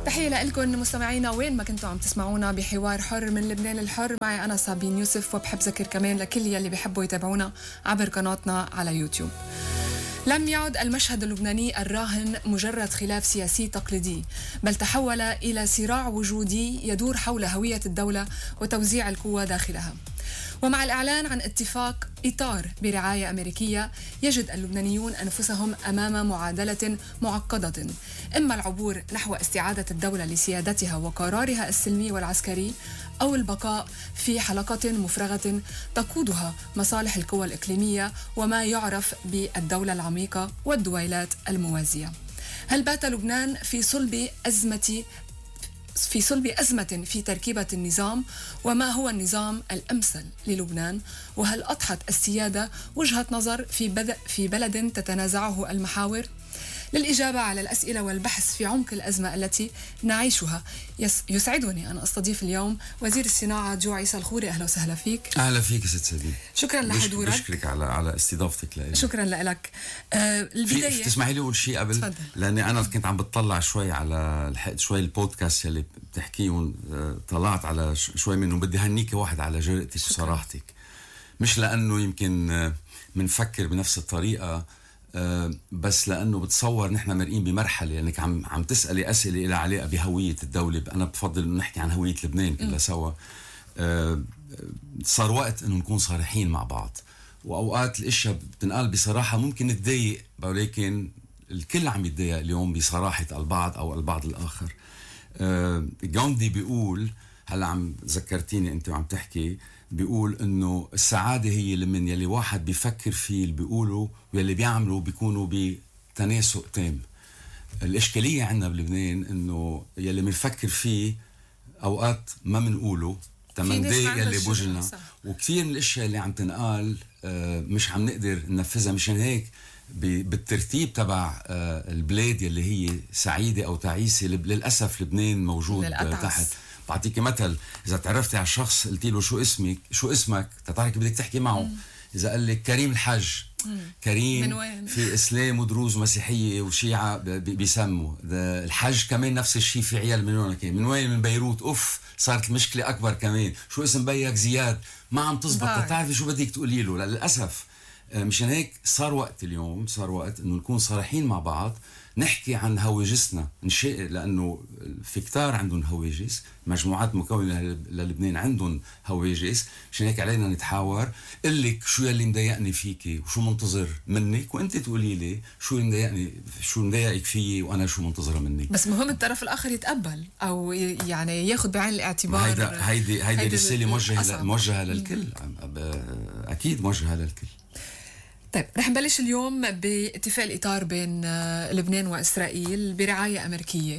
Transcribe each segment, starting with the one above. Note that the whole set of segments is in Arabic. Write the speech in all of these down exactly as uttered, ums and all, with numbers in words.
تحية لكم مستمعينا وين ما كنتوا عم تسمعونا بحوار حر من لبنان الحر. معي أنا صابين يوسف، وبحب ذكر كمان لكل يلي بيحبوا يتابعونا عبر قناتنا على يوتيوب. لم يعد المشهد اللبناني الراهن مجرد خلاف سياسي تقليدي، بل تحول إلى صراع وجودي يدور حول هوية الدولة وتوزيع القوى داخلها. ومع الإعلان عن اتفاق إطار برعاية أمريكية، يجد اللبنانيون أنفسهم أمام معادلة معقدة، إما العبور نحو استعادة الدولة لسيادتها وقرارها السلمي والعسكري، أو البقاء في حلقة مفرغة تقودها مصالح القوى الإقليمية وما يعرف بالدولة العميقة والدويلات الموازية. هل بات لبنان في صلب أزمة في صلب أزمة في تركيبة النظام؟ وما هو النظام الأمثل للبنان؟ وهل أضحت السيادة وجهة نظر في, بدأ في بلد تتنازعه المحاور؟ للإجابة على الأسئلة والبحث في عمق الأزمة التي نعيشها، يسعدني أن أستضيف اليوم وزير الصناعة جو عيسى الخوري. أهلا وسهلا فيك. أهلا فيك ست سبيل. شكرا لحضورك. بشكرك على على استضافتك لي. شكرا لك. آه البداية تسمحي لي أول شيء قبل، تفضل. لأني أنا كنت عم بتطلع شوي على شوي البودكاست اللي بتحكيهم، طلعت على شوي منهم. بدي هنيك واحد على جرأتك وصراحتك، مش لأنه يمكن منفكر بنفس الطريقة، بس لأنه بتصور نحن مرقين بمرحلة، لأنك يعني عم عم تسألي أسئلة إلى علاقة بهوية الدولة. أنا بفضل إنه نحكي عن هوية لبنان كلها سوا. صار وقت إنه نكون صريحين مع بعض، وأوقات الأشياء بتنقال بصراحة ممكن تضايق، ولكن الكل عم يتضايق اليوم بصراحة البعض أو البعض الآخر. غاندي بيقول، هلا عم ذكرتيني أنت وعم تحكي، بيقول إنه السعادة هي من يلي واحد بيفكر فيه اللي بيقوله واللي بيعمله بيكونوا بتناسق تام. الإشكالية عندنا بلبنان إنه يلي بنفكر فيه أوقات ما منقوله تمنضايق يلي بوجهنا، وكثير من الأشياء اللي عم تنقال مش عم نقدر ننفذها. مشان هيك بالترتيب تبع البلاد يلي هي سعيدة أو تعيسة، للأسف لبنان موجود تحت. بعطيكي مثل، إذا تعرفتي على شخص قلتي له شو اسمك شو اسمك تتعرفي بدك تحكي معه. مم. إذا قال لك كريم الحج، مم. كريم في إسلام ودروز ومسيحية وشيعة بيسموا الحج كمان نفس الشيء. في عيال من وين كمان، من وين؟ من بيروت. أوف، صارت المشكلة أكبر كمان. شو اسم بيك؟ زياد. ما عم تزبط، تعرفي شو بدك تقولي له. للأسف مشان هيك صار وقت اليوم، صار وقت إنه نكون صريحين مع بعض، نحكي عن هواجسنا نشيء، لأنه في كتار عندهم هواجس، مجموعات مكونة للبنان عندهم هواجس. عشان هيك علينا نتحاور. قلك شو يلي مضايقني فيكي وشو منتظر منك، وانت تقولي لي شو مضايقني شو مضايقك فيي وانا شو منتظره منك. بس مهم الطرف الاخر يتقبل او يعني ياخذ بعين الاعتبار. هيدا هيدي هيدي رساله موجهه موجهه للكل، اكيد موجهه للكل. طيب، رح نبلش اليوم باتفاق الإطار بين لبنان وإسرائيل برعاية أمريكية،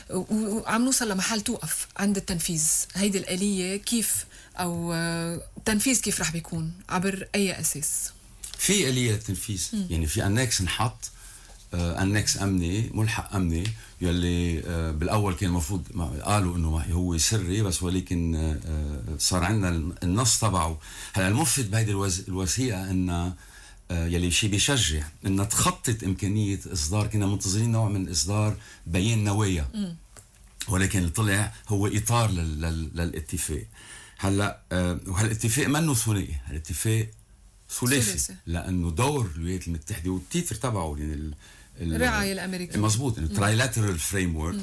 وعم نوصل لمحل توقف عند التنفيذ. هيدي الآلية كيف أو التنفيذ كيف رح بيكون عبر أي أساس؟ في آلية تنفيذ، م. يعني في أنكس نحط، أنكس أمني ملحق أمني يلي بالأول كان المفروض قالوا إنه هو سري، بس ولكن صار عندنا النص تبعه. هلا المفيد بهيدي الوثيقة إن يلي شيء بيشجع إن تخطط إمكانية إصدار. كنا منتظرين نوع من إصدار بيان نوايا، ولكن اللي طلع هو إطار لل... لل... للاتفاق. هلا أه وهالاتفاق منه ثنائي، هالاتفاق ثلاثي، لأنه دور الولايات المتحدة والتيتر تبعه يعني ال... الرعاية الأمريكية مزبوط، الترايلاترال فريمورك،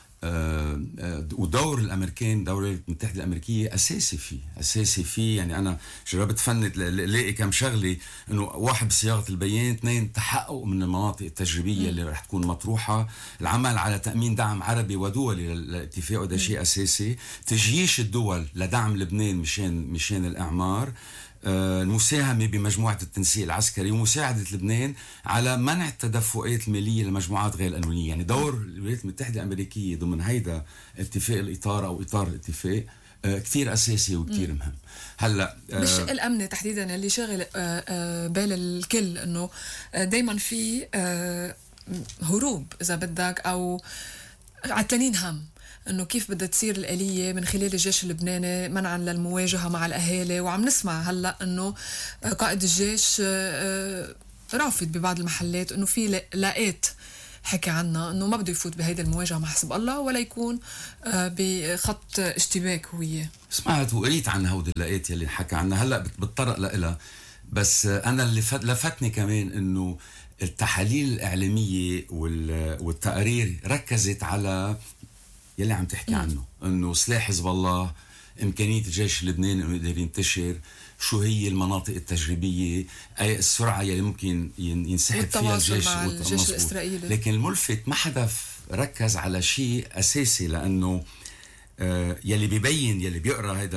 آه آه ودور الامريكان، دور الولايات المتحده الامريكيه اساسي فيه اساسي فيه يعني انا جربت فند لاقي كم شغله، انه واحد بصياغه البيان، اثنين تحقق من المناطق التجريبيه م. اللي رح تكون مطروحه، العمل على تامين دعم عربي ودولي للاتفاق، وده شيء اساسي، تجييش الدول لدعم لبنان مشان مشان الاعمار، آه المساهمة بمجموعة التنسيق العسكري، ومساعدة لبنان على منع التدفقات المالية للمجموعات غير القانونية. يعني دور الولايات المتحدة الأمريكية ضمن هيدا اتفاق الإطار أو إطار الاتفاق آه كتير أساسي وكتير مهم. هلا آه بالشق الأمني تحديدا اللي شاغل آه آه بال الكل، إنه آه دايما في آه هروب إذا بدك أو عتلانين هم انه كيف بدها تصير الآلية من خلال الجيش اللبناني منعا للمواجهة مع الأهالي. وعم نسمع هلا انه قائد الجيش رافض ببعض المحلات انه في لاقات حكي عنها انه ما بده يفوت بهيدي المواجهه مع حزب الله ولا يكون آه بخط اشتباك هو وياه. سمعت وقريت عن هودي اللقيت يلي حكى عنها، هلا بتطرق لها. بس انا اللي لفتني كمان انه التحاليل الاعلاميه والتقارير ركزت على يلي عم تحكي م. عنه، انه سلاح حزب الله، امكانيه الجيش اللبناني انه يقدر ينتشر، شو هي المناطق التجريبيه، اي السرعه يلي ممكن ينسحب فيها الجيش مع الجيش الاسرائيلي. لكن الملفت ما حدا ركز على شيء اساسي، لانه آه يلي بيبين يلي بيقرا هذا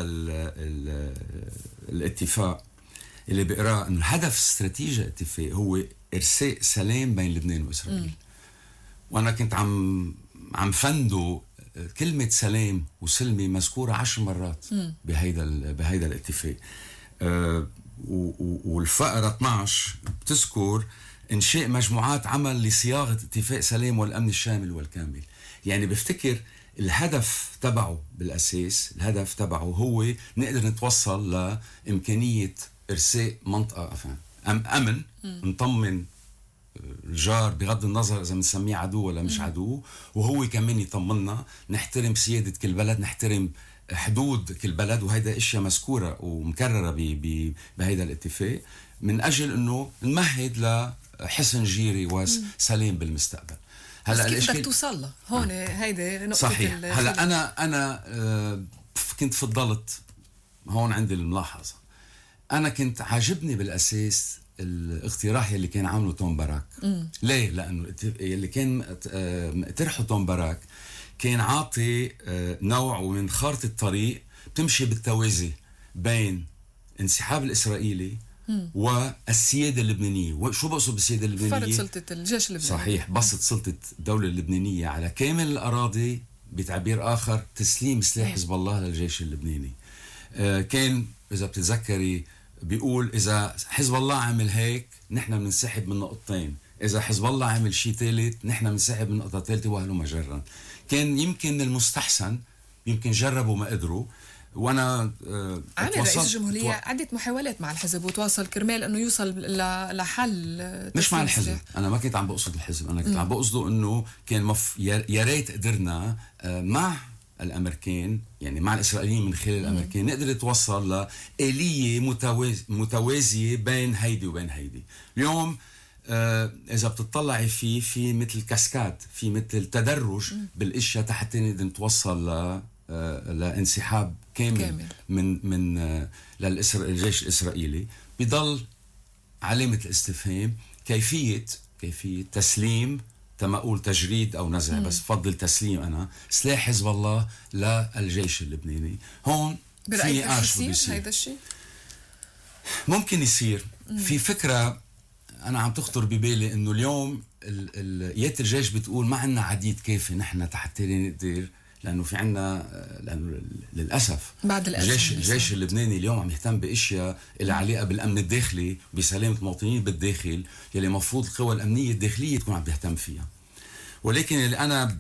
الاتفاق، اللي بيقراه انه الهدف الاستراتيجي الاتفاق هو ارساء سلام بين لبنان واسرائيل. م. وانا كنت عم عم فندو كلمه سلام وسلمي مذكوره عشر مرات م. بهيدا بهيدا الاتفاق. أه والفقره اثنعش بتذكر انشاء مجموعات عمل لصياغه اتفاق سلام والامن الشامل والكامل. يعني بفتكر الهدف تبعه بالاساس، الهدف تبعه هو نقدر نتوصل لامكانيه ارساء منطقه أم امن م. نطمن الجار بغض النظر اذا بنسميه عدو ولا مش م. عدو، وهو كمان يطمنا، نحترم سياده كل بلد، نحترم حدود كل بلد، وهيدا اشياء مذكوره ومكرره بهيدا الاتفاق من اجل انه نمهد لحسن جيري وسلام بالمستقبل. هلا كيف بدك توصل له هون؟ آه. هيدي نقطه. صحيح. هلا انا انا آه كنت فضلت هون عندي الملاحظه، انا كنت عاجبني بالاساس الاقتراح اللي كان عامله توم باراك. م. ليه؟ لانه اللي كان مقترحه توم باراك كان عاطي نوع من خارطة الطريق بتمشي بالتوازي بين انسحاب الإسرائيلي م. والسيادة اللبنانية. وشو بقصد بالسيادة اللبنانية؟ فرض سلطة الجيش اللبناني. صحيح، بسط سلطة الدولة اللبنانية على كامل الأراضي، بتعبير آخر تسليم سلاح حزب الله للجيش اللبناني. كان إذا بتتذكري بيقول إذا حزب الله عمل هيك نحن بننسحب من نقطتين، إذا حزب الله عمل شيء ثالث نحن بننسحب من نقطة ثالثة، وهلو جرا. كان يمكن المستحسن، يمكن جربوا ما قدروا. وانا آه عمل رئيس الجمهورية تو... عدة محاولات مع الحزب وتواصل كرمال انه يوصل ل... لحل. مش مع الحزب، انا ما كنت عم بقصد الحزب، انا كنت م. عم بقصده انه كان مف... يا ريت قدرنا آه مع الامريكان، يعني مع الاسرائيليين من خلال الامريكان، نقدر نتوصل لآلية متواز... متوازية بين هيدي وبين هيدي. اليوم آه اذا بتطلعي فيه في مثل كاسكاد، في مثل تدرج م. بالاشياء حتى نقدر نتوصل ل آه لانسحاب كامل, كامل. من من آه للجيش الاسرائيلي. بضل علامة الاستفهام كيفية كيفية تسليم، تما اقول تجريد او نزع، مم. بس بفضل تسليم انا سلاح حزب الله للجيش اللبناني. هون في نقاش بده يصير. هيدا الشيء ممكن يصير. مم. في فكرة انا عم تخطر ببالي انه اليوم قيادة الجيش بتقول ما عندنا عديد كافي نحن حتى نقدر، لانه في عندنا، لانه للاسف بعد الجيش الجيش اللبناني اليوم عم يهتم باشياء اللي علاقه بالامن الداخلي، بسلامه المواطنين بالداخل، يلي مفروض القوى الامنيه الداخليه تكون عم تهتم فيها. ولكن اللي انا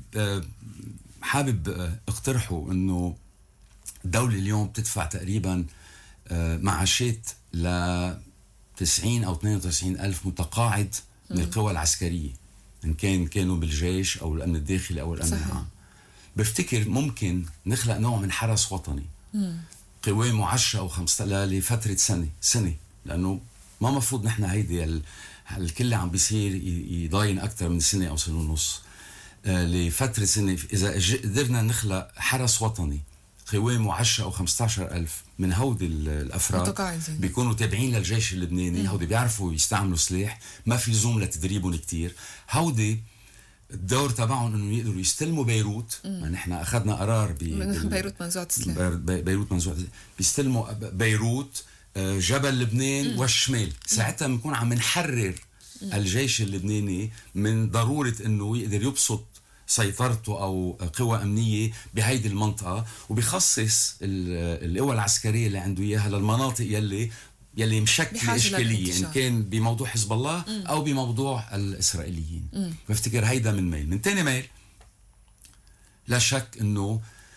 حابب اقترحه انه الدوله اليوم بتدفع تقريبا معاشات ل تسعين او اثنين وتسعين الف متقاعد من القوى العسكريه، ان كان كانوا بالجيش او الامن الداخلي او الامن العام. بفتكر ممكن نخلق نوع من حرس وطني، قوام معشرة أو خمسة لفترة سنة سنة لأنه ما مفروض نحن هيدي الكل عم بيصير يضاين أكثر من سنة أو سنة ونص. آه لفترة سنة إذا قدرنا نخلق حرس وطني قوام معشرة أو خمسة عشر ألف من هودي الأفراد بيكونوا تابعين للجيش اللبناني، هودي بيعرفوا يستعملوا سلاح، ما في لزوم لتدريبهم كتير. هودي الدور تبعهم انه يقدروا يستلموا بيروت. ما نحن اخذنا قرار ب بيروت منزوعة السلاح، بيروت منزوعة، بيستلموا بيروت، جبل لبنان مم. والشمال. ساعتها بنكون عم نحرر مم. الجيش اللبناني من ضرورة انه يقدر يبسط سيطرته او قوى امنيه بهيدي المنطقه، وبيخصص القوى العسكريه اللي عنده اياها للمناطق يلي يلي مشكل إشكالية، إن كان بموضوع حزب الله مم. أو بموضوع الإسرائيليين. مم. بفتكر هيدا من ميل. من تاني ميل، لا شك إنه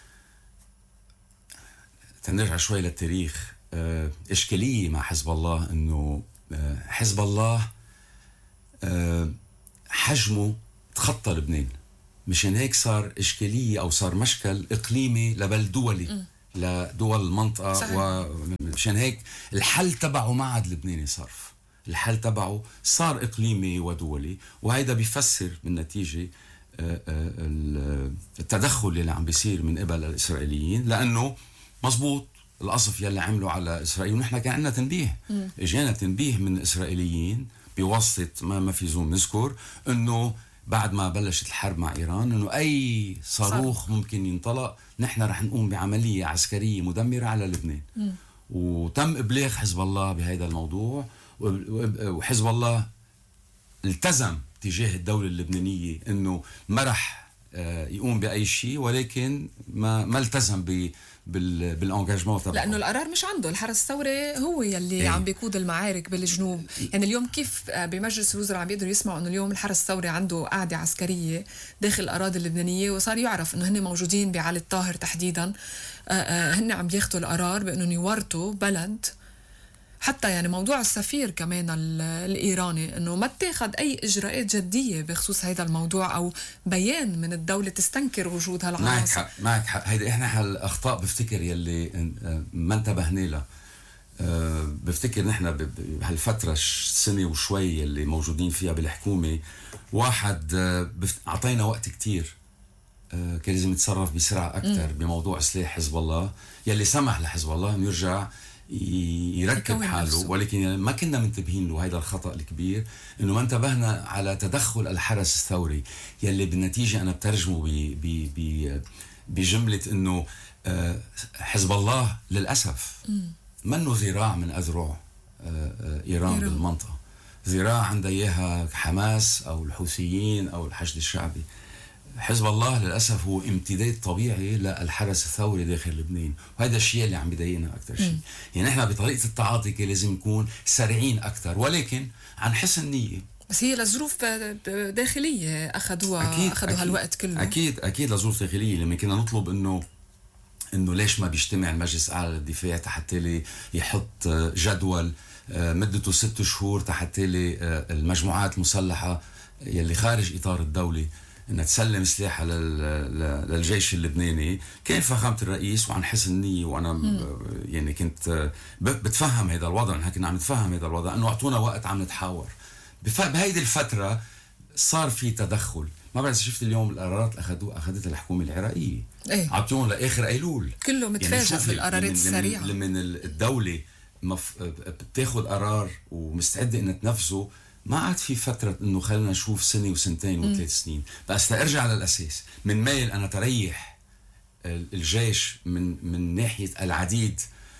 تنرجع شوي للتاريخ، اه إشكالية مع حزب الله إنه اه حزب الله اه حجمه تخطى لبنان. مشان هيك صار إشكالية أو صار مشكل إقليمي لبل دولي م. لدول المنطقة. صحيح. ومشان هيك الحل تبعه ما عاد لبناني صرف، الحل تبعه صار إقليمي ودولي، وهيدا بيفسر بالنتيجة التدخل اللي عم بيصير من قبل الإسرائيليين، لأنه مزبوط القصف يلي عملوا على إسرائيل، ونحن كان عندنا تنبيه، إجانا تنبيه من الإسرائيليين بواسطة ما ما في زوم نذكر إنه بعد ما بلشت الحرب مع إيران إنه أي صاروخ ممكن ينطلق نحن رح نقوم بعملية عسكرية مدمرة على لبنان. م. وتم إبلاغ حزب الله بهذا الموضوع، وحزب الله التزم تجاه الدولة اللبنانية إنه ما رح يقوم بأي شيء، ولكن ما ما التزم ب بالانجاجمون تبعه، لانه القرار مش عنده. الحرس الثوري هو يلي ايه؟ عم بيقود المعارك بالجنوب. يعني اليوم كيف بمجلس الوزراء عم بيقدروا يسمعوا انه اليوم الحرس الثوري عنده قاعده عسكريه داخل الاراضي اللبنانيه، وصار يعرف انه هن موجودين بعلي الطاهر تحديدا، هن عم بياخذوا القرار بانه يورطوا بلد. حتى يعني موضوع السفير كمان الإيراني إنه ما اتخذ أي إجراءات جدية بخصوص هذا الموضوع أو بيان من الدولة تستنكر وجود هالعناصر. معك حق، معك حق. هيدا إحنا هالأخطاء بفتكر يلي ما انتبهنا لها. أه بفتكر نحن بهالفترة سنة وشوي اللي موجودين فيها بالحكومة، واحد أعطينا وقت كتير، أه كان لازم يتصرف بسرعة أكتر م. بموضوع سلاح حزب الله يلي سمح لحزب الله إنه يرجع يركب حاله نفسه. ولكن ما كنا منتبهين له. هذا الخطأ الكبير إنه ما انتبهنا على تدخل الحرس الثوري يلي بالنتيجة أنا بترجمه ب ب بجملة إنه حزب الله للأسف منه ذراع من أذرع إيران بالمنطقة، ذراع عندها إياها حماس أو الحوثيين أو الحشد الشعبي. حزب الله للأسف هو امتداد طبيعي للحرس الثوري داخل لبنان، وهذا الشيء اللي عم بيضايقنا أكثر شيء. يعني نحن بطريقة التعاطي كان لازم نكون سريعين أكثر، ولكن عن حسن نية. بس هي لظروف داخلية أخذوها، أكيد أخذوا هالوقت كله. أكيد أكيد لظروف داخلية. لما كنا نطلب إنه إنه ليش ما بيجتمع المجلس الأعلى للدفاع حتى يحط جدول مدته ست شهور حتى المجموعات المسلحة يلي خارج إطار الدولة انها تسلم سلاحها للجيش اللبناني. كان فخامة الرئيس وعن حسن نية، وانا م. يعني كنت بتفهم هذا الوضع، نحن كنا عم نتفهم هذا الوضع انه اعطونا وقت عم نتحاور. بهيدي الفترة صار في تدخل. ما بعرف شفت اليوم القرارات اللي اخذوها اخذتها الحكومة العراقية، ايه عطيهم لاخر ايلول، كله متفاجئ يعني بالقرارات السريعة. لمن الدولة مف... بتاخذ قرار ومستعدة انها تنفذه، ما عاد في فترة إنه خلينا نشوف سنة وسنتين وثلاث سنين. بس ترجع للأساس من ميل أنا تريح الجيش من من ناحية العديد،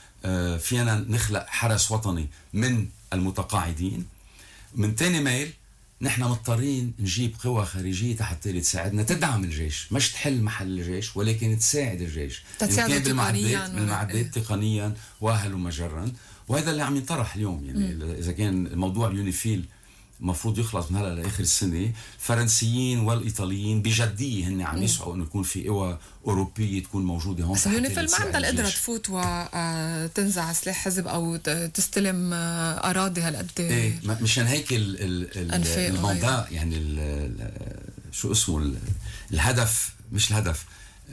فينا نخلق حرس وطني من المتقاعدين. من تاني ميل نحن مضطرين نجيب قوى خارجية حتى تساعدنا تدعم الجيش، مش تحل محل الجيش ولكن تساعد الجيش، تساعد تقنيا بالمعدات تقنيا واهل ومجرا. وهذا اللي عم ينطرح اليوم. يعني م. إذا كان الموضوع اليونيفيل مفروض يخلص من هلا لاخر السنه، الفرنسيين والايطاليين بجديه هن عم يسعوا انه يكون في قوى اوروبيه تكون موجوده هون. بس اليونيفيل ما عندها القدره تفوت وتنزع سلاح حزب او تستلم اراضي هالقد. ايه مشان هيك ال ال الموضوع يعني ال شو اسمه الهدف، مش الهدف،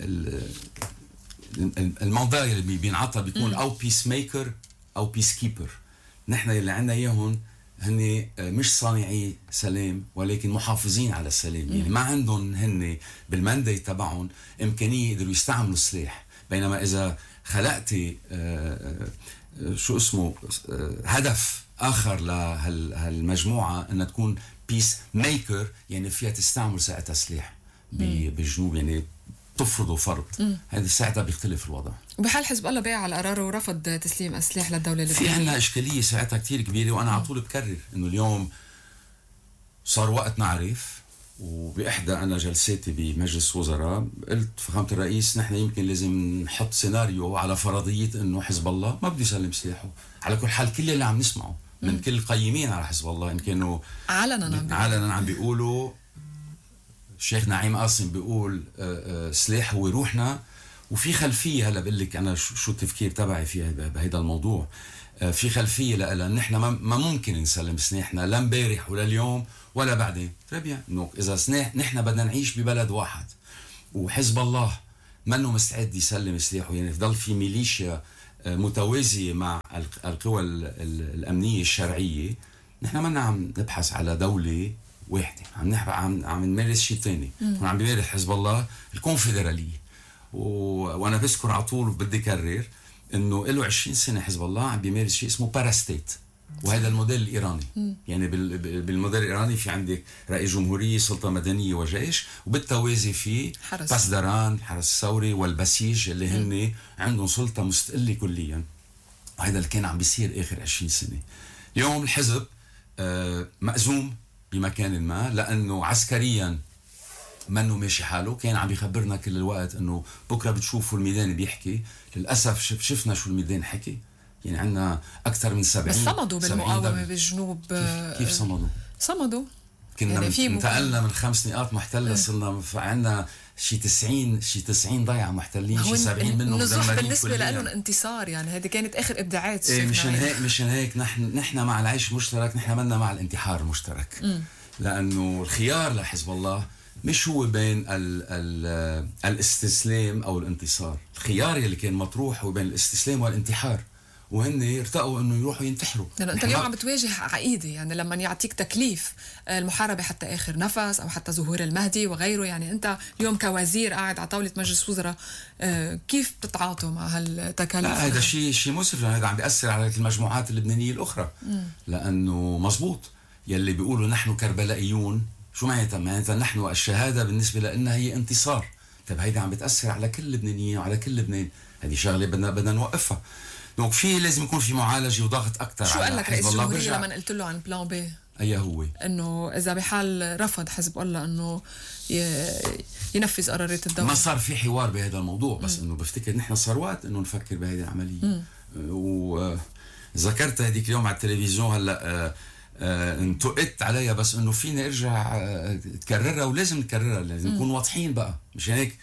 الموضوع اللي بينعطى بيكون او بيس ميكر او بيس كيبر. نحن اللي عندنا اياهم هن مش صانعي سلام ولكن محافظين على السلام. يعني ما عندهم هن بالمانديت تبعهم امكانيه يقدروا يستعملوا السلاح. بينما اذا خلقتي شو اسمه هدف اخر لهالمجموعه انها تكون بيس ميكر، يعني فيها تستعمل ساعتها سلاح بالجنوب، يعني تفرضوا فرض، هذا ساعتها بيختلف الوضع. وبحال حزب الله بايع على قراره ورفض تسليم اسلحه للدوله اللبنانيه. في عندنا اشكاليه ساعتها كتير كبيره، وانا على طول بكرر انه اليوم صار وقت نعرف. وباحدى انا جلساتي بمجلس وزراء قلت فخامه الرئيس نحن يمكن لازم نحط سيناريو على فرضيه انه حزب الله ما بده يسلم سلاحه. على كل حال كل اللي عم نسمعه من كل القيمين على حزب الله ان كانوا علنا علنا عم بيقولوا الشيخ نعيم قاسم بيقول سلاح هو روحنا. وفي خلفيه هلا بقول لك انا شو التفكير تبعي فيها بهذا الموضوع. في خلفيه لها، نحن ما ممكن نسلم سلاحنا لا امبارح ولا اليوم ولا بعدين. تربيا انه اذا سلاح نحن بدنا نعيش ببلد واحد وحزب الله منه مستعد يسلم سلاحه، يعني يضل في ميليشيا متوازيه مع القوى الامنيه الشرعيه، نحن ما عم نبحث على دوله واحده، عم نحب عم عم نمارس شيء ثاني، عم بيمارس حزب الله الكونفدراليه. و... وانا بذكر على طول وبدي كرر انه له عشرين سنه حزب الله عم بيمارس شيء اسمه باراستيت، وهذا الموديل الايراني. مم. يعني بال... بالموديل الايراني في عندك رئيس جمهوريه، سلطه مدنيه وجيش، وبالتوازي في باسدران الحرس الثوري والبسيج اللي هن عندهم سلطه مستقله كليا. وهذا اللي كان عم بيصير اخر عشرين سنه. اليوم الحزب آه مأزوم بمكان ما لانه عسكريا منه ماشي حاله. كان عم بيخبرنا كل الوقت انه بكره بتشوفوا الميدان بيحكي. للاسف شفنا شو الميدان حكي. يعني عندنا اكثر من سبعين بس صمدوا بالمقاومه بالجنوب. كيف, كيف صمدوا؟ صمدوا كنا يعني انتقلنا من خمس نقاط محتله صرنا عندنا شي تسعين شي تسعين ضيعه محتلين، شي سبعين منهم نزوح بالنسبه لهم انتصار. يعني هذه كانت اخر ابداعات. ايه مشان هيك مشان هيك نحن نحن مع العيش المشترك، نحن منا مع الانتحار المشترك. م. لانه الخيار لحزب الله مش هو بين ال ال الاستسلام او الانتصار. الخيار اللي كان مطروح هو بين الاستسلام والانتحار، وهن ارتقوا انه يروحوا ينتحروا. لانه انت اليوم عم بتواجه عقيده، يعني لما يعطيك تكليف المحاربه حتى اخر نفس او حتى ظهور المهدي وغيره، يعني انت اليوم كوزير قاعد على طاوله مجلس وزراء، كيف بتتعاطوا مع هالتكاليف؟ لا هذا شيء شيء مؤسف، لانه هذا عم بياثر على المجموعات اللبنانيه الاخرى. م. لانه مزبوط يلي بيقولوا نحن كربلائيون، شو معناتها؟ معناتها نحن الشهاده بالنسبه لنا هي انتصار. طيب هيدا عم بتاثر على كل اللبنانيين وعلى كل لبنان. هذه شغله بدنا بدنا نوقفها. دونك في لازم يكون في معالجه وضغط اكثر على حزب الله. شو قال لك رئيس الجمهوريه لما قلت له عن بلان بي؟ اي هو انه اذا بحال رفض حزب الله انه ينفذ قرارات الدوله. ما صار في حوار بهذا الموضوع، بس م. انه بفتكر نحن صار وقت انه نفكر بهذه العمليه. وذكرت هذيك اليوم على التلفزيون، هلا انتقدت عليها، بس انه فيني ارجع تكررها ولازم نكررها، لازم نكون واضحين بقى. مشان هيك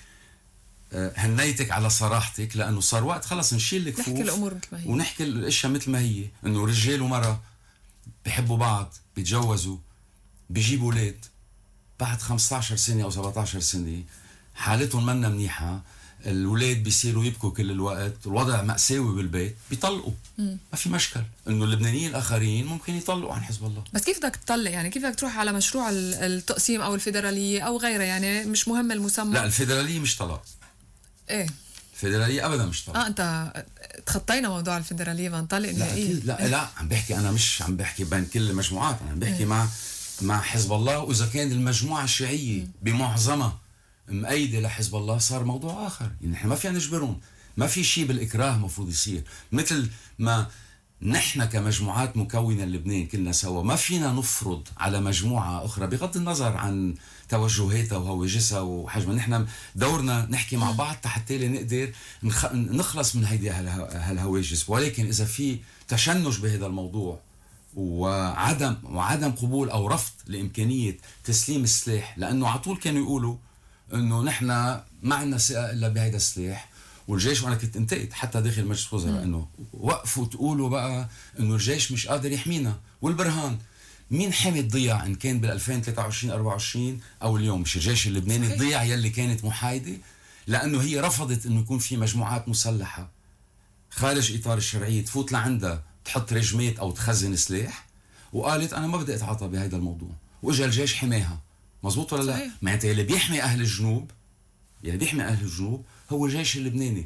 هنيتك على صراحتك، لانه صار وقت خلص نشيل الكفوف، نحكي الامور مثل ما هي ونحكي الاشياء مثل ما هي. انه رجال ومراه بيحبوا بعض، بيتجوزوا، بيجيبوا اولاد، بعد خمسة عشر سنه او سبعة عشر سنه حالتهم منا منيحه، الاولاد بيصيروا يبكوا كل الوقت، الوضع مأساوي بالبيت، بيطلقوا. مم. ما في مشكل انه اللبنانيين الاخرين ممكن يطلقوا عن حزب الله. بس كيف بدك تطلق؟ يعني كيف بدك تروح على مشروع التقسيم او الفيدراليه او غيرها؟ يعني مش مهم المسمى. لا الفيدراليه مش طلاق. ايه الفيدراليه ابدا مش طلاق. اه انت تخطينا موضوع الفيدراليه بنطلق نهائيا. لا لا لا عم بحكي انا، مش عم بحكي بين كل المجموعات، انا عم بحكي إيه؟ مع مع حزب الله. واذا كان المجموعه الشيعيه بمعظمها مأيدة لحزب الله صار موضوع آخر. يعني نحن ما فينا نجبرهم، ما في شيء بالإكراه مفروض يصير. مثل ما نحن كمجموعات مكونة لبنان كلنا سوا ما فينا نفرض على مجموعة أخرى بغض النظر عن توجهاتها وهواجسها وحجمها. نحن دورنا نحكي مع بعض حتى نقدر نخلص من هيدي هالهواجس. ولكن إذا في تشنج بهذا الموضوع وعدم وعدم قبول أو رفض لإمكانية تسليم السلاح، لأنه على طول كانوا يقولوا انه نحن ما عندنا ثقه الا بهذا السلاح والجيش. وانا كنت انتقد حتى داخل مجلس الوزراء انه وقفوا تقولوا بقى انه الجيش مش قادر يحمينا، والبرهان مين حمي الضياع ان كان بال ألفين وثلاثة وعشرين أربعة وعشرين او اليوم؟ مش الجيش اللبناني الضياع يلي كانت محايده، لانه هي رفضت انه يكون في مجموعات مسلحه خارج اطار الشرعيه تفوت لعندها تحط رجمات او تخزن سلاح، وقالت انا ما بدي اتعاطى بهذا الموضوع، واجا الجيش حماها. مزبوط ولا لا؟ معناتها اللي بيحمي اهل الجنوب، اللي بيحمي اهل الجنوب هو الجيش اللبناني.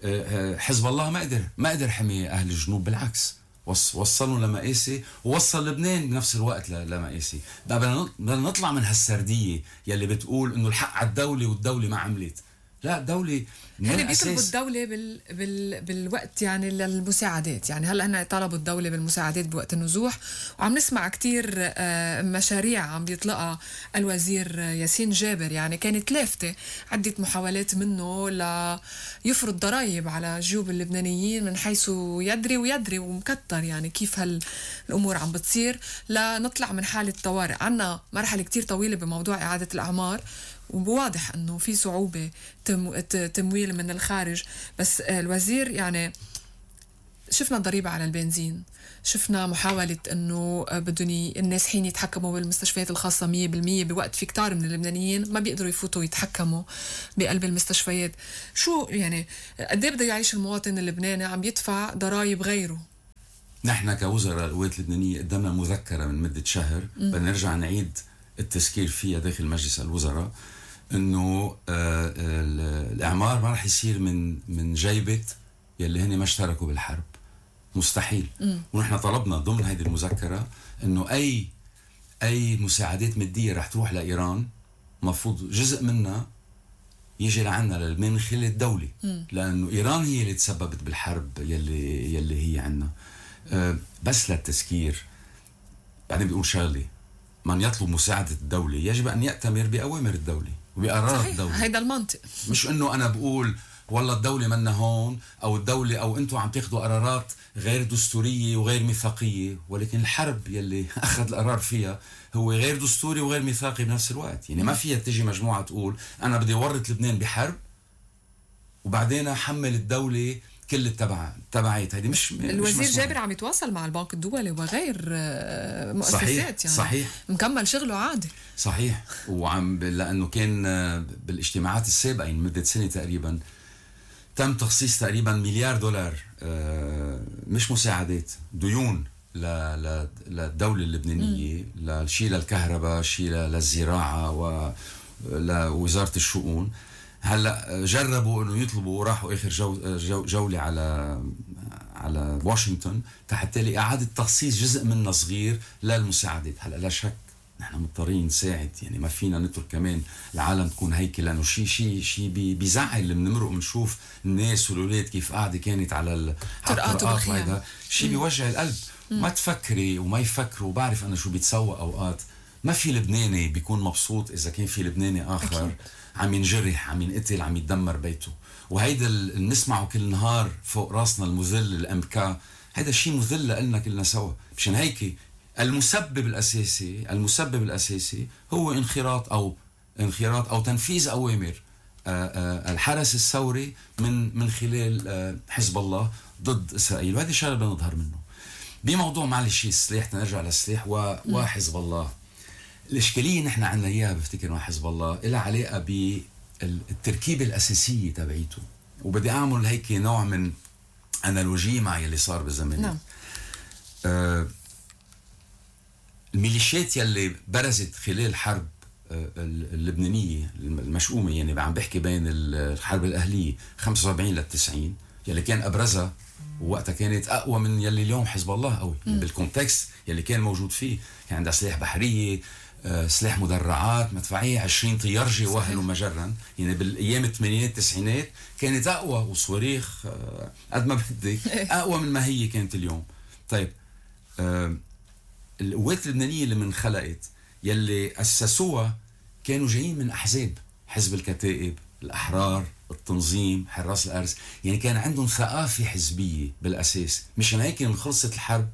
حزب الله ما قدر ما قدر حمي اهل الجنوب، بالعكس وصلوا لمقاسي ووصل لبنان بنفس الوقت لمقاسي. بدنا نطلع من هالسرديه يلي بتقول انه الحق على الدوله والدوله ما عملت. لا الدولة هلا بيطلبوا الدولة بال... بال... بالوقت يعني للمساعدات. يعني هلا هن طلبوا الدولة بالمساعدات بوقت النزوح، وعم نسمع كتير مشاريع عم بيطلقها الوزير ياسين جابر. يعني كانت لافتة عدة محاولات منه ليفرض ضرائب على جيوب اللبنانيين من حيث يدري ويدري ومكتر يعني كيف هالأمور عم بتصير لنطلع من حالة طوارئ. عنا مرحلة كتير طويلة بموضوع إعادة الأعمار، وواضح انه في صعوبه تمويل من الخارج. بس الوزير يعني شفنا الضريبة على البنزين، شفنا محاولة انه بدهم الناس حين يتحكموا بالمستشفيات الخاصة مية بالمية بوقت في كتار من اللبنانيين ما بيقدروا يفوتوا يتحكموا بقلب المستشفيات. شو يعني قد ايه بده يعيش المواطن اللبناني عم يدفع ضرائب غيره؟ نحن كوزراء القوات اللبنانية قدمنا مذكرة من مدة شهر بدنا نرجع نعيد التذكير فيها داخل مجلس الوزراء انه آه الاعمار ما رح يصير من من جيبة يلي هن ما اشتركوا بالحرب، مستحيل. م. ونحن طلبنا ضمن هذه المذكرة انه اي اي مساعدات مادية رح تروح لايران مفروض جزء منها يجي لعنا من خلال الدولة، لانه ايران هي اللي تسببت بالحرب يلي يلي هي عنا. أه بس للتذكير بعدين بيقول شغله، من يطلب مساعدة الدولة يجب ان يأتمر بأوامر الدولة وبقرارات الدولة. هيدا المنطق، مش انه انا بقول والله الدولة منا هون او الدولة او انتم عم تاخذوا قرارات غير دستورية وغير ميثاقية، ولكن الحرب يلي اخذ القرار فيها هو غير دستوري وغير ميثاقي بنفس الوقت. يعني ما فيها تجي مجموعة تقول انا بدي ورط لبنان بحرب وبعدين حمل الدولة كل التبع تبعيت. هيدي مش الوزير مش جابر عم يتواصل مع البنك الدولي وغير مؤسسات، صحيح يعني صحيح مكمل شغله عادي، صحيح. وعم لانه كان بالاجتماعات السابقه مده سنه تقريبا تم تخصيص تقريبا مليار دولار مش مساعدات، ديون للدوله اللبنانيه، لشيء للكهرباء، شيء للزراعه ولوزاره الشؤون. هلا جربوا انه يطلبوا وراحوا اخر جو جو جوله على على واشنطن حتى لاعاده تخصيص جزء منها صغير للمساعدات. هلا لا شك نحن مضطرين نساعد، يعني ما فينا نترك كمان العالم تكون هيك، لانه شيء شيء شيء بيزعل اللي بنمرق بنشوف الناس والاولاد كيف قاعده كانت على الطرقات، وهذا شيء بيوجع القلب. مم. ما تفكري وما يفكروا، وبعرف انا شو بيتسوى اوقات. ما في لبناني بيكون مبسوط اذا كان في لبناني اخر أكيد. عم ينجرح، عم ينقتل، عم يتدمر بيته. وهيدا اللي نسمعه كل نهار فوق راسنا المذل الامريكا، هيدا شيء مذل لنا كلنا سوا. مشان هيك المسبب الاساسي المسبب الاساسي هو انخراط او انخراط او تنفيذ اوامر الحرس الثوري من من خلال حزب الله ضد اسرائيل. وهذه شغله بدنا نظهر منه بموضوع معلش السلاح. تنرجع للسلاح وحزب الله. الاشكاليه نحن عندنا اياها بفتكر مع حزب الله لها علاقه بالتركيبه الاساسيه تبعيته. وبدي اعمل هيك نوع من انالوجيه مع يلي صار بالزمن. نعم. آه الميليشيات يلي برزت خلال الحرب آه اللبنانيه المشؤومه، يعني عم بحكي بين الحرب الاهليه خمسة وسبعين لل تسعين، يلي كان ابرزها ووقتها كانت اقوى من يلي اليوم حزب الله قوي. يعني بالكونتكست يلي كان موجود فيه كان عندها سلاح بحريه، آه سلاح مدرعات مدفعيه، عشرين طيارجه وهلوا مجرا. يعني بالايام الثمانينات التسعينات كانت اقوى، وصواريخ آه قد ما بدك اقوى من ما هي كانت اليوم. طيب آه القوات اللبنانيه اللي من خلقت يلي اسسوها كانوا جايين من احزاب، حزب الكتائب، الاحرار، التنظيم، حراس الارز. يعني كان عندهم ثقافه حزبيه بالاساس. مشان هيك لما خلصت الحرب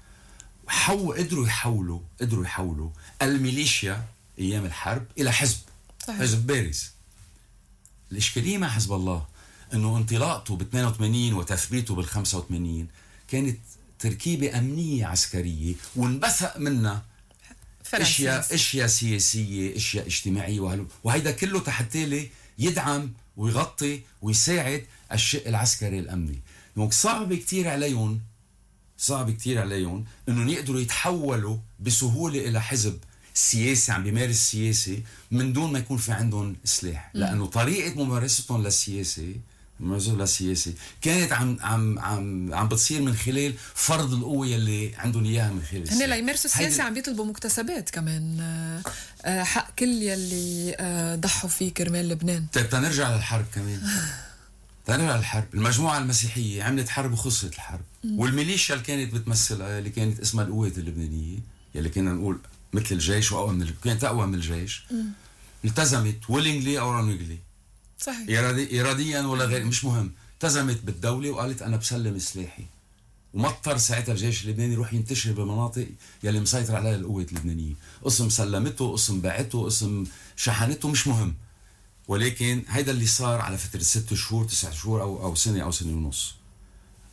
حو قدروا يحولوا قدروا يحولوا الميليشيا ايام الحرب الى حزب. صحيح. حزب بارز. الاشكاليه مع حزب الله انه انطلاقته ب اثنين وثمانين وتثبيته بال خمسة وثمانين كانت تركيبه امنيه عسكريه، وانبثق منها اشياء اشياء سياسيه، اشياء اجتماعيه، وهلو وهيدا كله تحت يدعم ويغطي ويساعد الشق العسكري الامني. دونك صعب كتير عليهم صعب كتير عليهم انهم يقدروا يتحولوا بسهوله الى حزب سياسي عم بيمارس سياسي من دون ما يكون في عندهم سلاح، لانه طريقه ممارستهم للسياسه ممارستهم للسياسه كانت عم عم عم عم بتصير من خلال فرض القوه اللي عندهم اياها من خلال السياسه. هن ليمارسوا السياسه عم بيطلبوا مكتسبات كمان، حق كل يلي ضحوا فيه كرمال لبنان. طيب تنرجع للحرب كمان. تنرجع للحرب. المجموعه المسيحيه عملت حرب وخسرت الحرب. م. والميليشيا اللي كانت بتمثلها اللي كانت اسمها القوات اللبنانيه، يلي كنا نقول مثل الجيش واقوى من كانت اقوى من الجيش، م. التزمت ويلينجلي او رانويجلي. صحيح. إرادي اراديا ولا غير مش مهم، التزمت بالدوله وقالت انا بسلم سلاحي. ومضطر ساعتها الجيش اللبناني يروح ينتشر بالمناطق يلي مسيطر عليها القوات اللبنانيه. قسم سلمته، قسم باعته، قسم شحنته، مش مهم. ولكن هيدا اللي صار على فتره ست شهور تسع شهور او او سنه او سنه ونص.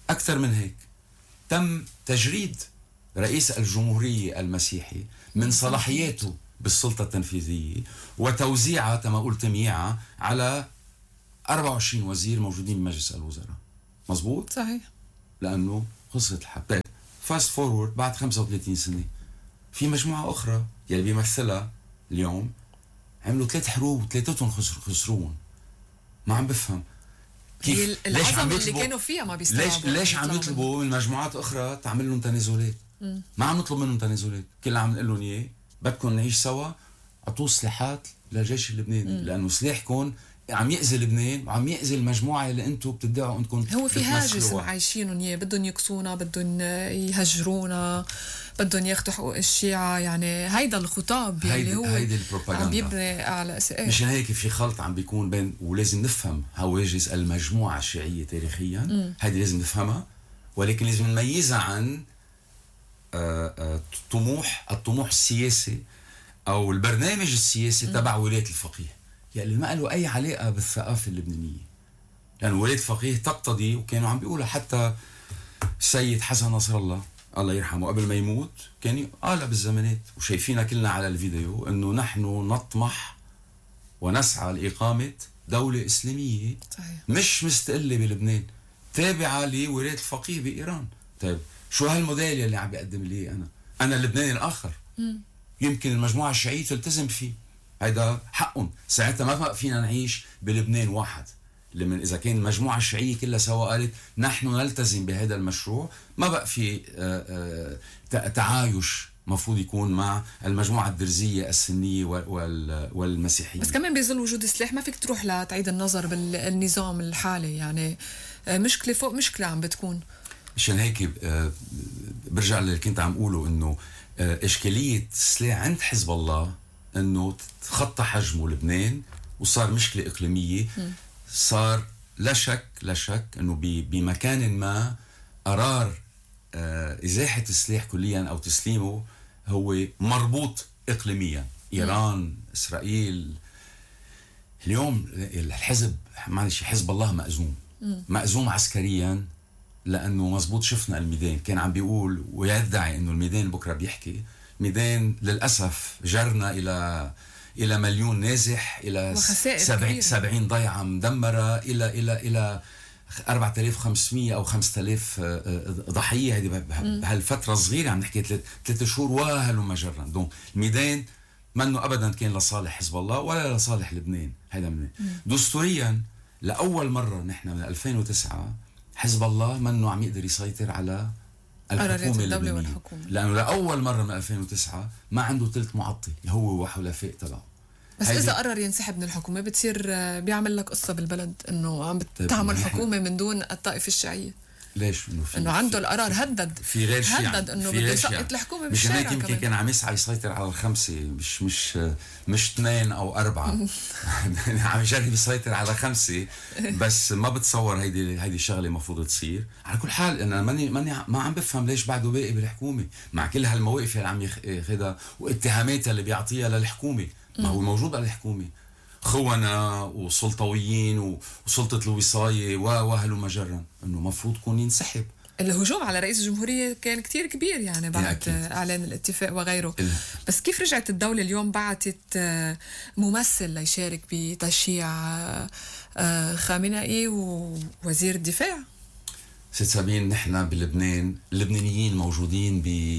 أكثر من هيك، تم تجريد رئيس الجمهورية المسيحي من صلاحياته بالسلطة التنفيذية وتوزيعها كما قلت مياعة على أربعة وعشرين وزير موجودين بمجلس الوزراء. مزبوط؟ صحيح. لأنه خلصت الحرب. فاست فورورد بعد خمسة وثلاثين سنة في مجموعة أخرى يلي بيمثلها اليوم عملوا ثلاث حروب وثلاثتهم خسر خسروهم. ما عم بفهم كيف ليش عم اللي كانوا فيها ما بيستوعبوا ليش ليش عم يطلبوا من مجموعات أخرى تعمل لهم تنازلات؟ ما عم نطلب منهم تنازلات، كل عم نقول لهم إياه بدكم نعيش سوا، اعطوا سلاحات للجيش اللبناني، لانه سلاحكم عم يأذي لبنان وعم يأذي المجموعه اللي انتم بتدعوا انكم هو في هاجس معايشينهم اياه، بدهم يكسونا، بدهم يهجرونا، بدهم ياخذوا حقوق الشيعة، يعني هيدا الخطاب اللي هو هيدي البروباغندا عم يبني على اساس. مشان هيك في خلط عم بيكون بين، ولازم نفهم هواجس المجموعه الشيعيه تاريخيا، هيدي لازم نفهمها، ولكن لازم نميزها عن طموح الطموح السياسي او البرنامج السياسي تبع ولايه الفقيه، يعني ما له اي علاقه بالثقافه اللبنانيه. لان يعني ولايه الفقيه تقتضي، وكانوا عم بيقولوا حتى السيد حسن نصر الله الله يرحمه قبل ما يموت كان قال بالزمانات، وشايفينها كلنا على الفيديو، انه نحن نطمح ونسعى لاقامه دوله اسلاميه صحيح. مش مستقله بلبنان، تابعه لولايه الفقيه بايران. طيب شو هالموديل اللي عم بيقدم لي انا؟ انا اللبناني الاخر. م. يمكن المجموعه الشيعيه تلتزم فيه، هيدا حقهم، ساعتها ما بقى فينا نعيش بلبنان واحد. لمن اذا كان المجموعه الشيعيه كلها سوا قالت نحن نلتزم بهذا المشروع، ما بقى في تعايش مفروض يكون مع المجموعه الدرزيه السنيه والمسيحيه. بس كمان بيظل وجود سلاح، ما فيك تروح لتعيد النظر بالنظام الحالي، يعني مشكله فوق مشكله عم بتكون. مشان هيك برجع اللي كنت عم قوله، انه اشكاليه السلاح عند حزب الله انه تخطى حجمه لبنان وصار مشكله اقليميه. صار لا شك لا شك انه بمكان ما قرار ازاحه السلاح كليا او تسليمه هو مربوط اقليميا. ايران، اسرائيل. اليوم الحزب معلش حزب الله مأزوم مأزوم عسكريا، لانه مزبوط شفنا الميدان كان عم بيقول ويدعي انه الميدان بكره بيحكي ميدان، للاسف جرنا الى الى مليون نازح، الى سبعين سبعين ضيعه مدمره، الى الى الى أربعة آلاف وخمسمية او خمسة آلاف ضحيه. هذه بهالفتره الصغيره عم نحكي ثلاث شهور وهلم جرا. دونك الميدان منه ابدا كان لصالح حزب الله ولا لصالح لبنان. هذا من دستوريا لاول مره نحن من ألفين وتسعة حزب الله منه عم يقدر يسيطر على الحكومة اللبنانية، لأنه لأول مرة من ألفين وتسعة ما عنده ثلث معطي هو وحلفاء تبعه. بس إذا قرر ينسحب من الحكومة بتصير بيعمل لك قصة بالبلد إنه عم بتعمل حكومة من دون الطائفة الشيعية. ليش؟ إنه إنه عنده القرار هدد في غير شيء، هدد إنه بده يسقط الحكومة بالشارع. مش هيك يمكن كان عم يسعى يسيطر على الخمسة، مش مش مش اثنين أو أربعة عم يجرب يسيطر على خمسة، بس ما بتصور هيدي هيدي الشغلة المفروض تصير. على كل حال أنا ماني ماني ما عم بفهم ليش بعده باقي بالحكومة مع كل هالمواقف اللي عم ياخذها واتهاماتها اللي بيعطيها للحكومة. ما هو موجود على الحكومة خونة وسلطويين وسلطة الوصاية وهلم جرا، انه مفروض يكون ينسحب. الهجوم على رئيس الجمهورية كان كتير كبير يعني بعد اعلان الاتفاق وغيره. إيه. بس كيف رجعت الدولة اليوم بعتت ممثل ليشارك بتشييع خامنئي ووزير الدفاع؟ ست سابين نحن بلبنان اللبنانيين موجودين ب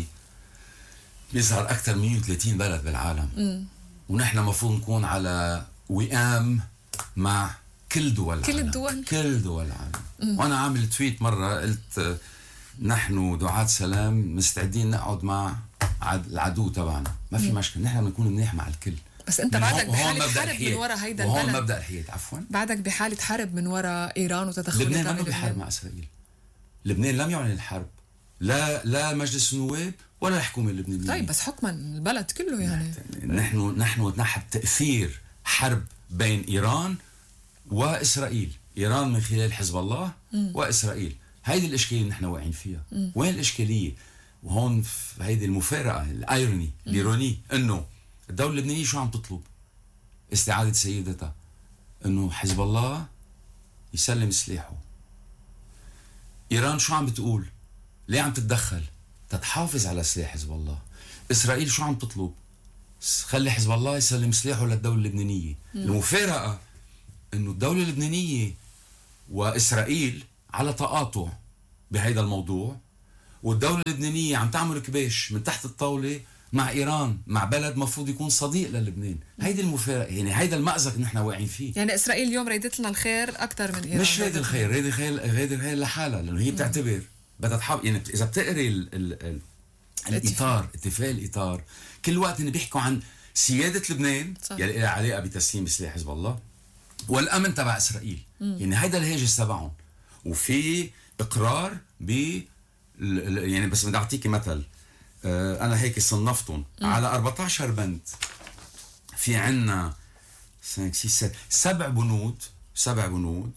بيظهر اكثر من مئة وثلاثين بلد بالعالم. م. ونحن مفروض نكون على وئام مع كل دول كل العالم. الدول كل دول العالم. وانا عامل تويت مره قلت نحن دعاة سلام مستعدين نقعد مع العدو تبعنا، ما في مشكله، نحن بنكون منيح مع الكل. بس انت بعدك بحاله حرب من وراء هيدا البلد، وهون مبدا الحياد. عفوا بعدك بحاله حرب من وراء ايران وتدخلها. لبنان ما بحرب مع اسرائيل. لبنان لم يعلن الحرب، لا لا مجلس النواب ولا الحكومه اللبنانيه. طيب بس حكما البلد كله يعني نحن نحن نحن تاثير حرب بين ايران واسرائيل، ايران من خلال حزب الله م. واسرائيل. هيدي الاشكاليه اللي نحن واقعين فيها. م. وين الاشكاليه؟ وهون هيدي المفارقه الايروني الايروني انه الدوله اللبنانيه شو عم تطلب؟ استعاده سيادتها، انه حزب الله يسلم سلاحه. ايران شو عم بتقول؟ ليه عم تتدخل؟ تتحافظ على سلاح حزب الله. اسرائيل شو عم تطلب؟ خلي حزب الله يسلم سلاحه للدوله اللبنانيه. م. المفارقه انه الدوله اللبنانيه واسرائيل على تقاطع بهيدا الموضوع، والدوله اللبنانيه عم تعمل كباش من تحت الطاوله مع ايران، مع بلد مفروض يكون صديق للبنان. هيدي المفارقه، يعني هيدا المأزق نحن واقعين فيه. يعني اسرائيل اليوم ريدت لنا الخير اكثر من ايران. مش ريد الخير، ريد الخير ريد الخير لحالها، لانه هي بتعتبر بدها تحاول. يعني اذا بتقري ال ال ال الاطار، اتفاق الاطار، كل وقت اللي بيحكوا عن سياده لبنان يلي لها علاقه بتسليم سلاح حزب الله والامن تبع اسرائيل. مم. يعني هيدا الهاجس تبعهم، وفي اقرار ب يعني بس بدي اعطيكي مثل. آه انا هيك صنفتهم على أربعة عشر بند. في عنا خمسة ستة سبع بنود، سبع بنود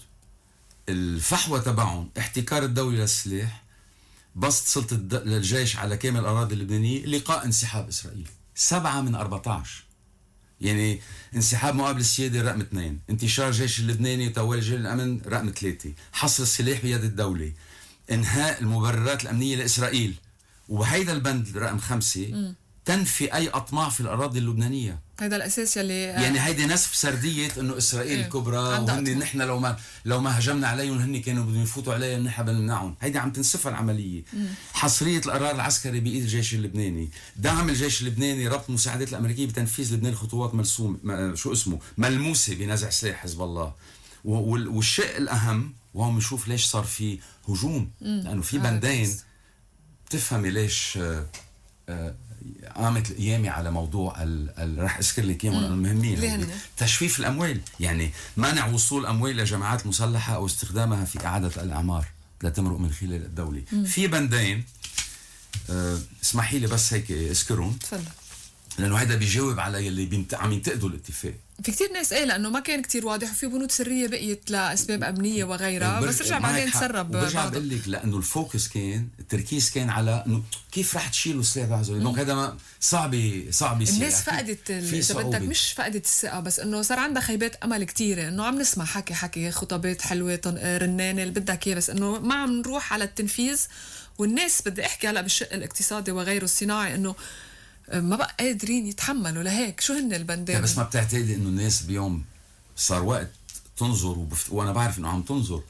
الفحوى تبعهم احتكار الدولة للسلاح، بسط سلطة الجيش على كامل الأراضي اللبنانية، لقاء انسحاب إسرائيل. سبعة من أربعة عشر. يعني انسحاب مقابل السيادة رقم اثنين، انتشار جيش اللبناني وتولي جيش الأمن رقم ثلاثة، حصر السلاح بيد الدولة، انهاء المبررات الأمنية لإسرائيل. وهيدا البند رقم خمسة م. تنفي أي أطماع في الأراضي اللبنانية. هيدا الأساس يلي يعني هيدي نسف سردية إنه إسرائيل الكبرى وهن نحن لو ما لو ما هجمنا عليهم هن كانوا بدهم يفوتوا عليهم نحن بنمنعهم. هيدي عم تنسفها العملية. م. حصرية القرار العسكري بإيد الجيش اللبناني، دعم الجيش اللبناني، ربط المساعدات الأمريكية بتنفيذ لبنان خطوات ملسوم شو اسمه ملموسة بنزع سلاح حزب الله. والشيء الأهم وهو بنشوف ليش صار في هجوم، لأنه في بندين بتفهمي ليش آه آه قامت القيامة على موضوع ال ال رح أذكر لك إياهم المهمين. تجفيف الأموال، يعني منع وصول أموال لجماعات مسلحة أو استخدامها في إعادة الأعمار لا تمرق من خلال الدولة. مم. في بندين آه اسمحي لي بس هيك أذكرهم، تفضل، لأنه هذا بيجاوب على يلي بنت... عم ينتقدوا الاتفاق. في كتير ناس قال لأنه ما كان كتير واضح وفي بنود سرية بقيت لأسباب أمنية وغيرها، بس رجع بعدين تسرب. برجع بقول لك لأنه الفوكس كان التركيز كان على إنه كيف رح تشيلوا السلاح بعزولي. دونك هذا صعب صعب يصير. الناس فقدت إذا بدك مش فقدت الثقة، بس إنه صار عندها خيبات أمل كتيرة. إنه عم نسمع حكي حكي خطابات حلوة رنانة اللي بدك إياه، بس إنه ما عم نروح على التنفيذ. والناس بدي أحكي هلا بالشق الاقتصادي وغيره الصناعي إنه ما بقى قادرين يتحملوا لهيك. شو هن البندين؟ بس ما بتعتقدي انه الناس اليوم صار وقت تنظر وبفت... وانا بعرف انه عم تنظر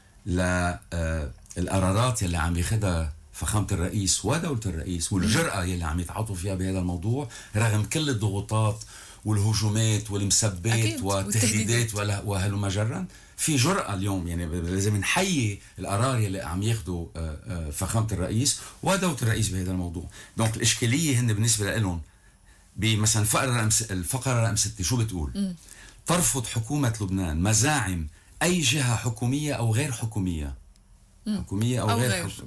للقرارات يلي عم ياخذها فخامة الرئيس ودولة الرئيس والجرأة يلي عم يتعاطوا فيها بهذا الموضوع رغم كل الضغوطات والهجومات والمسبات والتهديدات وهلما جرا. في جرأة اليوم، يعني لازم نحيي القرار يلي عم ياخذوا فخامة الرئيس ودولة الرئيس بهذا الموضوع. دونك الإشكالية هن بالنسبة لهم بمثلا فقرة رقم الفقرة رقم ستة شو بتقول؟ م. ترفض حكومة لبنان مزاعم أي جهة حكومية أو غير حكومية. م. حكومية أو, أو غير, غير.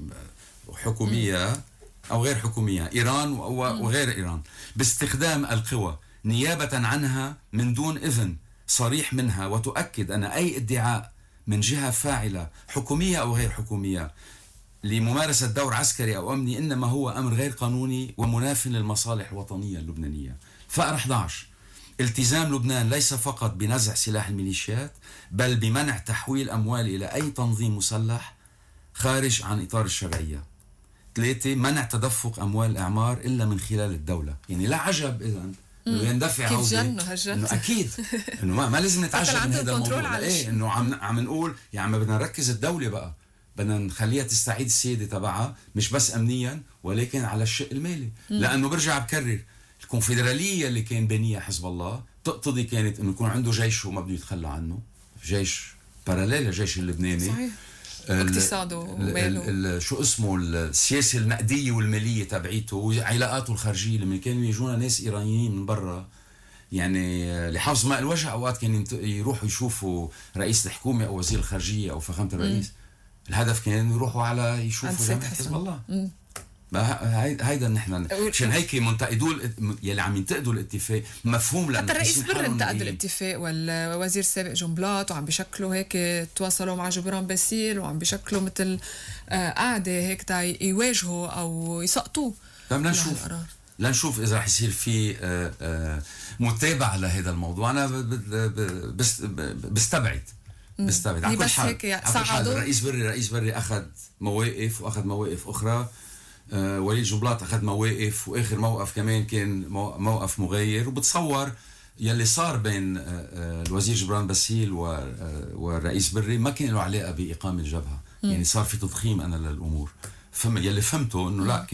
حكومية م. أو غير حكومية، إيران وغير إيران، باستخدام القوى نيابة عنها من دون إذن صريح منها، وتؤكد أن أي ادعاء من جهة فاعلة حكومية أو غير حكومية لممارسة دور عسكري أو أمني إنما هو أمر غير قانوني ومناف للمصالح الوطنية اللبنانية. فقرة إحدى عشر التزام لبنان ليس فقط بنزع سلاح الميليشيات بل بمنع تحويل أموال إلى أي تنظيم مسلح خارج عن إطار الشرعية. ثلاثة منع تدفق أموال الإعمار إلا من خلال الدولة. يعني لا عجب إذن انه يندفع عودة، انه اكيد انه ما, ما لازم نتعجب من هذا الموضوع. ايه انه عم عم نقول يا عم بدنا نركز الدولة بقى، بدنا نخليها تستعيد السيادة تبعها مش بس امنيا ولكن على الشق المالي. م. لانه برجع بكرر الكونفدرالية اللي كان بنيها حزب الله تقتضي كانت انه يكون عنده جيش وما بده يتخلى عنه، جيش باراليل للجيش اللبناني. صحيح. اقتصاده وماله شو اسمه السياسه النقديه والماليه تبعيته وعلاقاته الخارجيه. لما كانوا يجونا ناس ايرانيين من برا يعني لحفظ ماء الوجه اوقات كانوا يروحوا يشوفوا رئيس الحكومه او وزير الخارجيه او فخامه الرئيس. م. الهدف كان يروحوا على يشوفوا جماعه حزب الله. م. هيدا نحن عشان هيك منتقدوا يلي عم ينتقدوا الاتفاق مفهوم. لانه حتى الرئيس بر انتقد الاتفاق والوزير السابق جنبلاط وعم بيشكلوا هيك تواصلوا مع جبران باسيل وعم بيشكلوا مثل قاعده هيك تا يواجهوا او يسقطوه. طيب لنشوف لنشوف اذا رح يصير في متابعه لهذا الموضوع. انا بستبعد بستبعد على كل بس حال. هيك على كل حال صعدوا. الرئيس بري الرئيس بري اخذ مواقف واخذ مواقف اخرى. آه وليد جنبلاط اخذ مواقف، واخر موقف كمان كان موقف مغاير. وبتصور يلي صار بين آه آه الوزير جبران باسيل والرئيس بري ما كان له علاقه باقامه الجبهه. يعني صار في تضخيم انا للامور. فهم يلي فهمته انه لا